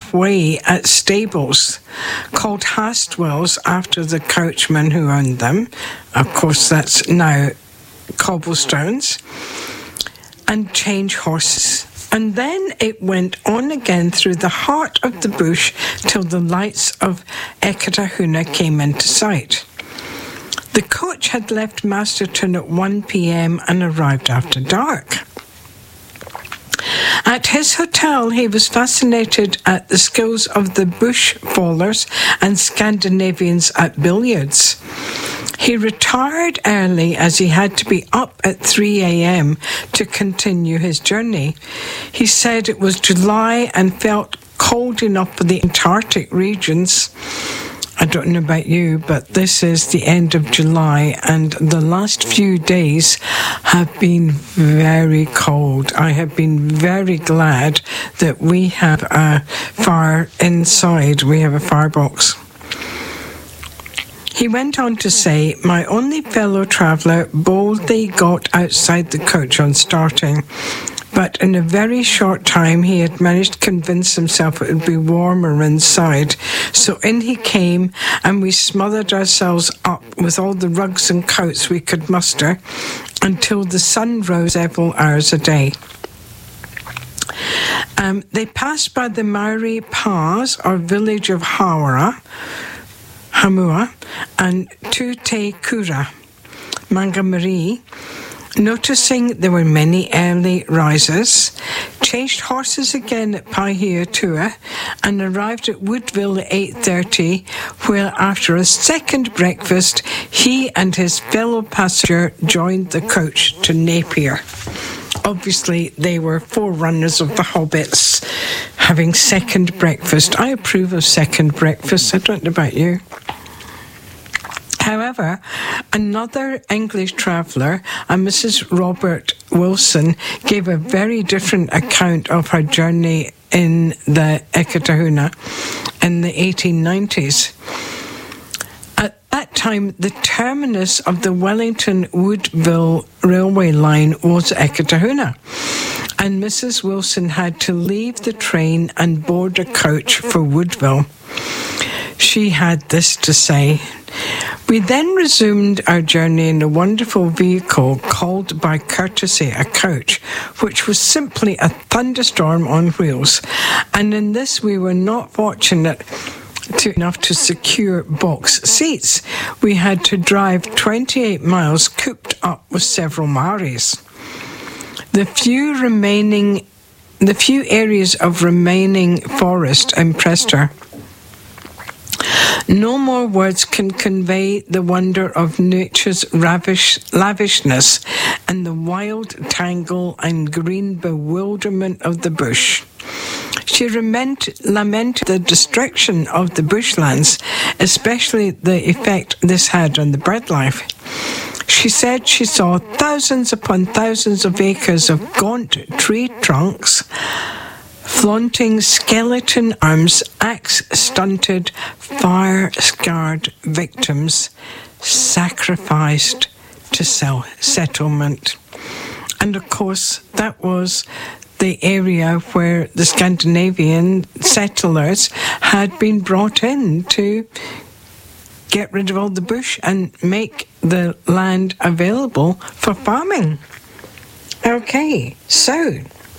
halfway at stables called Hastwells after the coachman who owned them. Of course, that's now cobblestones. And change horses. And then it went on again through the heart of the bush till the lights of Eketahuna came into sight. The coach had left Masterton at 1 p.m. and arrived after dark. At his hotel, he was fascinated at the skills of the bush fallers and Scandinavians at billiards. He retired early as he had to be up at 3 a.m. to continue his journey. He said it was July and felt cold enough for the Antarctic regions. I don't know about you, but this is the end of July and the last few days have been very cold. I have been very glad that we have a fire inside. We have a firebox. He went on to say, my only fellow traveller boldly got outside the coach on starting, but in a very short time he had managed to convince himself it would be warmer inside. So in he came, and we smothered ourselves up with all the rugs and coats we could muster until the sun rose several hours a day. They passed by the Maori Pas, or village of Hamua, and Tute Kura, Mangamari, noticing there were many early risers, changed horses again at Pahiatua and arrived at Woodville at 8:30, where after a second breakfast, he and his fellow passenger joined the coach to Napier. Obviously, they were forerunners of the hobbits, having second breakfast. I approve of second breakfast. I don't know about you. However, another English traveller, a Mrs. Robert Wilson, gave a very different account of her journey in the Eketahuna in the 1890s. At that time, the terminus of the Wellington-Woodville railway line was Eketahuna, and Mrs. Wilson had to leave the train and board a coach for Woodville. She had this to say: we then resumed our journey in a wonderful vehicle called by courtesy a coach, which was simply a thunderstorm on wheels, and in this we were not fortunate enough to secure box seats. We had to drive 28 miles cooped up with several Maoris. The few areas of remaining forest impressed her. No more words can convey the wonder of nature's lavishness and the wild tangle and green bewilderment of the bush. She lamented the destruction of the bushlands, especially the effect this had on the bird life. She said she saw thousands upon thousands of acres of gaunt tree trunks, flaunting skeleton arms, axe-stunted, fire-scarred victims sacrificed to settlement. And of course, that was the area where the Scandinavian settlers had been brought in to get rid of all the bush and make the land available for farming. Okay, so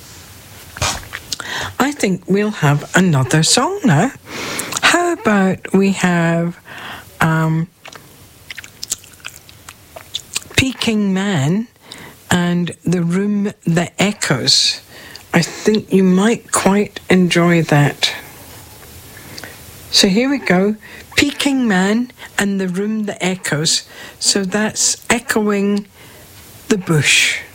I think we'll have another song now. How about we have Peking Man and The Room That Echoes. I think you might quite enjoy that. So here we go. Peking Man and The Room That Echoes. So that's echoing the bush.